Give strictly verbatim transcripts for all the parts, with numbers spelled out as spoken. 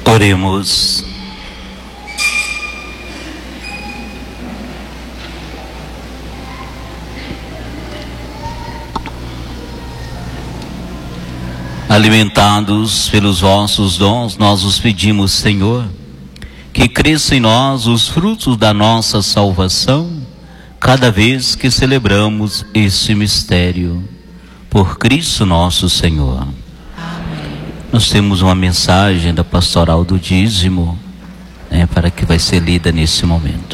Oremos. Alimentados pelos vossos dons, nós os pedimos, Senhor, que cresça em nós os frutos da nossa salvação, cada vez que celebramos esse mistério. Por Cristo nosso Senhor. Nós temos uma mensagem da pastoral do dízimo, né, para que vai ser lida nesse momento.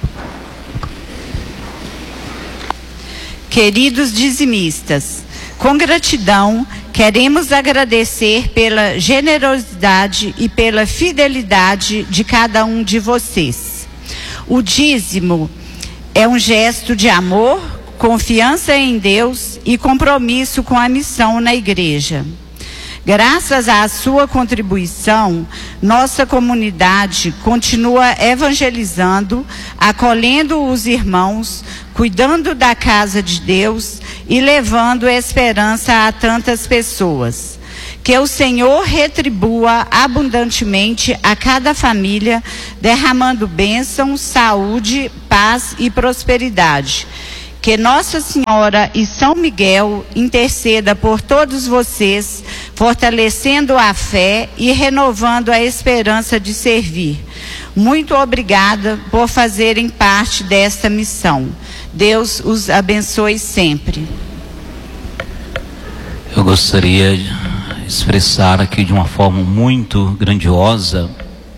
Queridos dizimistas, com gratidão, queremos agradecer pela generosidade e pela fidelidade de cada um de vocês. O dízimo é um gesto de amor, confiança em Deus e compromisso com a missão na igreja. Graças à sua contribuição, nossa comunidade continua evangelizando, acolhendo os irmãos, cuidando da casa de Deus e levando esperança a tantas pessoas. Que o Senhor retribua abundantemente a cada família, derramando bênção, saúde, paz e prosperidade. Que Nossa Senhora e São Miguel interceda por todos vocês, fortalecendo a fé e renovando a esperança de servir. Muito obrigada por fazerem parte desta missão. Deus os abençoe sempre. Eu gostaria de expressar aqui de uma forma muito grandiosa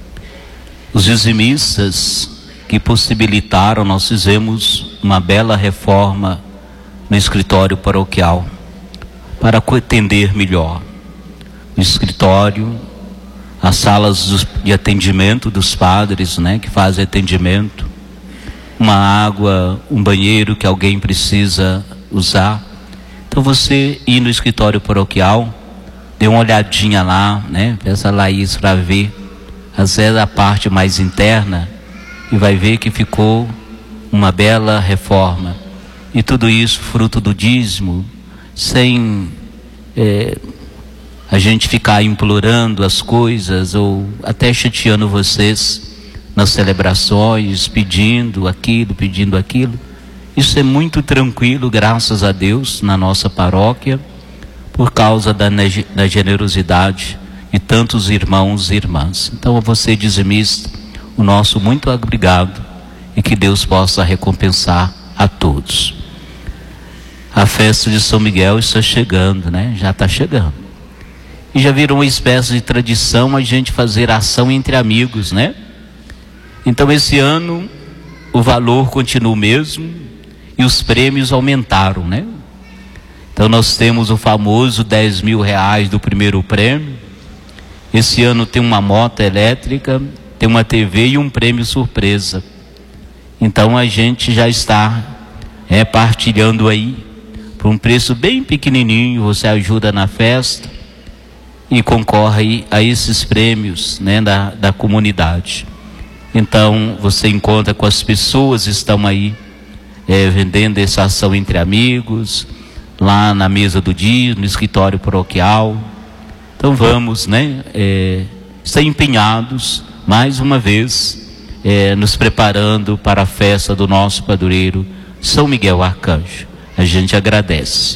os dizimistas que possibilitaram, nós fizemos uma bela reforma no escritório paroquial para atender melhor o escritório, as salas de atendimento dos padres, né, que fazem atendimento, uma água, um banheiro que alguém precisa usar. Então você ir no escritório paroquial, dê uma olhadinha lá, né, peça a Laís para ver, às vezes a parte mais interna, e vai ver que ficou uma bela reforma. E tudo isso fruto do dízimo, sem é, a gente ficar implorando as coisas ou até chateando vocês nas celebrações, pedindo aquilo, pedindo aquilo. Isso é muito tranquilo, graças a Deus, na nossa paróquia, por causa da, da generosidade de tantos irmãos e irmãs. Então, a você dizimista, o nosso muito obrigado e que Deus possa recompensar a todos. A festa de São Miguel está chegando, né? Já está chegando. E já virou uma espécie de tradição a gente fazer ação entre amigos, né? Então esse ano o valor continua o mesmo e os prêmios aumentaram, né? Então nós temos o famoso dez mil reais do primeiro prêmio. Esse ano tem uma moto elétrica, tem uma T V e um prêmio surpresa. Então a gente já está é, partilhando aí por um preço bem pequenininho. Você ajuda na festa e concorre a esses prêmios, né, da, da comunidade. Então você encontra com as pessoas que estão aí é, vendendo essa ação entre amigos, lá na mesa do dia, no escritório paroquial. Então vamos, né, é, estar empenhados mais uma vez, é, nos preparando para a festa do nosso padroeiro São Miguel Arcanjo. A gente agradece.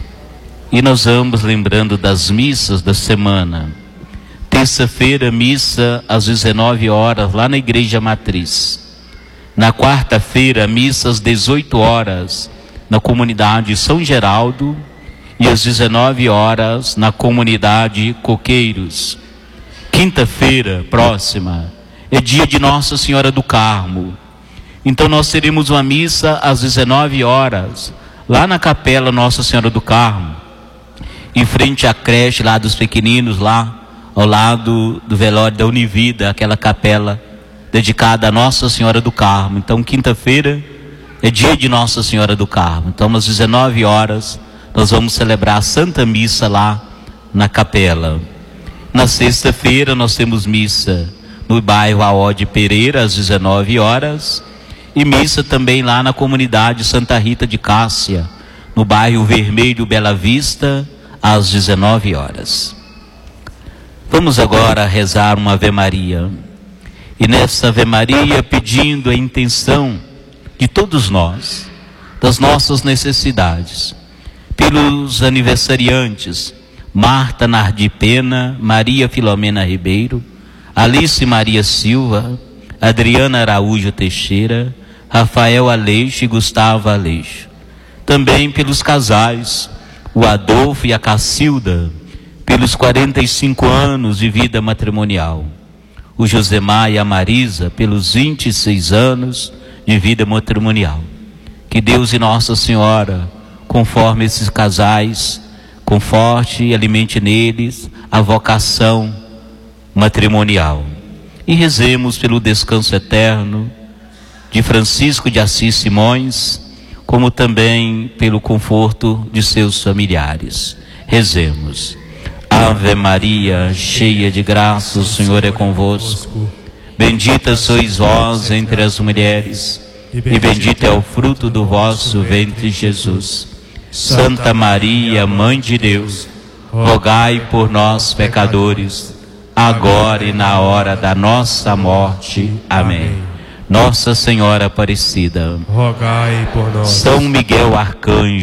E nós vamos lembrando das missas da semana. Terça-feira, missa às dezenove horas, lá na Igreja Matriz. Na quarta-feira, missa às dezoito horas, na comunidade São Geraldo. E às dezenove horas, na comunidade Coqueiros. Quinta-feira próxima é dia de Nossa Senhora do Carmo. Então nós teremos uma missa às dezenove horas, lá na capela Nossa Senhora do Carmo, em frente à creche lá dos pequeninos, lá ao lado do velório da Univida, aquela capela dedicada a Nossa Senhora do Carmo. Então quinta-feira é dia de Nossa Senhora do Carmo. Então às dezenove horas nós vamos celebrar a Santa Missa lá na capela. Na sexta-feira nós temos missa no bairro Aode Pereira às dezenove horas e missa também lá na comunidade Santa Rita de Cássia, no bairro Vermelho Bela Vista, às dezenove horas. Vamos agora rezar uma Ave Maria. E nessa Ave Maria pedindo a intenção de todos nós, das nossas necessidades, pelos aniversariantes, Marta Nardi Pena, Maria Filomena Ribeiro, Alice Maria Silva, Adriana Araújo Teixeira, Rafael Aleixo e Gustavo Aleixo. Também pelos casais, o Adolfo e a Cacilda, pelos quarenta e cinco anos de vida matrimonial. O Josemar e a Marisa, pelos vinte e seis anos de vida matrimonial. Que Deus e Nossa Senhora, conforme esses casais, conforte e alimente neles a vocação matrimonial. E rezemos pelo descanso eterno de Francisco de Assis Simões, como também pelo conforto de seus familiares. Rezemos. Ave Maria, cheia de graça, o Senhor é convosco. Bendita sois vós entre as mulheres, e bendito é o fruto do vosso ventre, Jesus. Santa Maria, Mãe de Deus, rogai por nós, pecadores, agora e na hora da nossa morte. Amém. Nossa Senhora Aparecida, rogai por nós. São Miguel Arcanjo,